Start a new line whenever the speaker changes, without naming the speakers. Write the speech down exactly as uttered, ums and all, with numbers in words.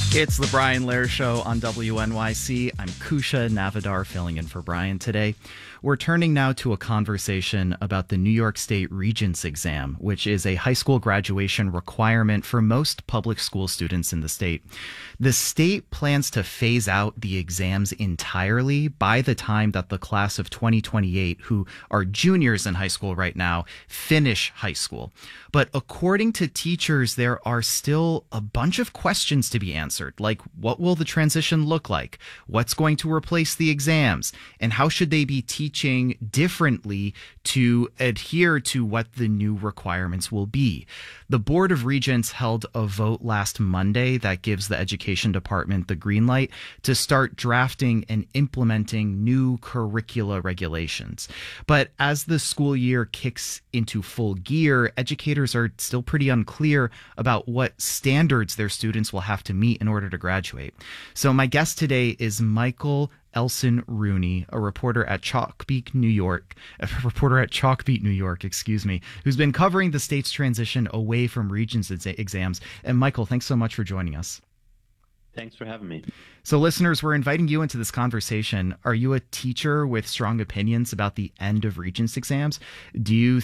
It's the Brian Lehrer Show on W N Y C. I'm Kusha Navidar filling in for Brian today. We're turning now to a conversation about the New York State Regents exam, which is a high school graduation requirement for most public school students in the state. The state plans to phase out the exams entirely by the time that the class of twenty twenty-eight, who are juniors in high school right now, finish high school. But according to teachers, there are still a bunch of questions to be answered, like what will the transition look like? What's going to replace the exams? And how should they be teaching differently to adhere to what the new requirements will be? The Board of Regents held a vote last Monday that gives the Education Department the green light to start drafting and implementing new curricula regulations. But as the school year kicks into full gear, educators are still pretty unclear about what standards their students will have to meet in order to graduate. So my guest today is Michael Elson Rooney, a reporter at Chalkbeat, New York, a reporter at Chalkbeat, New York, excuse me, who's been covering the state's transition away from Regents exams. And Michael, thanks so much for joining us.
Thanks for having me.
So listeners, we're inviting you into this conversation. Are you a teacher with strong opinions about the end of Regents exams? Do you